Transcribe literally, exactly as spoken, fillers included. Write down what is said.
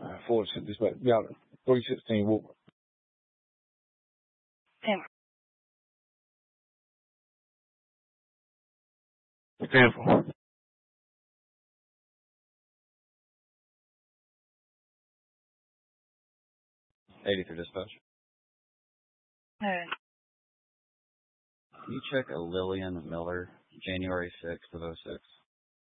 Uh, Ford sent this back. Yeah, three sixteen Walker. Ten. Stanford. eighty for dispatch. Alright. Can you check a Lillian Miller, January sixth of oh six?